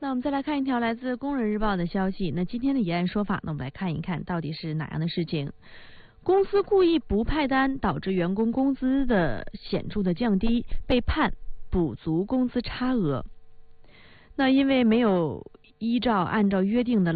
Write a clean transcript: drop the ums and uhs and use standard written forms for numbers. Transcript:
那我们再来看一条来自《工人日报》的消息。那今天的疑案说法呢，我们来看一看到底是哪样的事情。公司故意不派单，导致员工工资的显著的降低，被判补足工资差额。那因为没有按照约定的